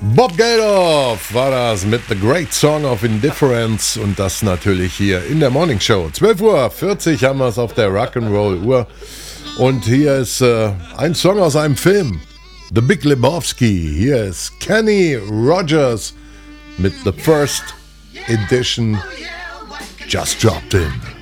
Bob Geldof war das mit The Great Song of Indifference und das natürlich hier in der Morning Show. 12:40 Uhr haben wir es auf der Rock'n'Roll Uhr und hier ist ein Song aus einem Film, The Big Lebowski. Hier ist Kenny Rogers mit The First Edition Just Dropped In.